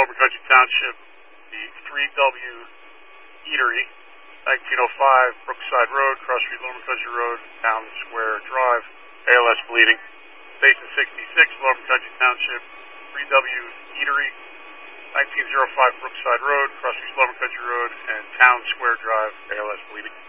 Lower McCutcheon Township, the 3W Eatery, 1905 Brookside Road, Cross Street, Lower McCutcheon Road, Town Square Drive, ALS bleeding. Station 66, Lower McCutcheon Township, 3W Eatery, 1905 Brookside Road, Cross Street, Lower McCutcheon Road, and Town Square Drive, ALS bleeding.